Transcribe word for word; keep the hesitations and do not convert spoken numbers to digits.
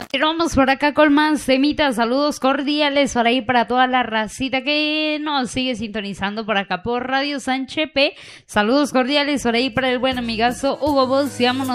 Vamos por acá con más temitas, saludos cordiales por ahí para toda la racita que nos sigue sintonizando por acá por Radio Sanchepe. Saludos cordiales por ahí para el buen amigazo Hugo Boss, y vámonos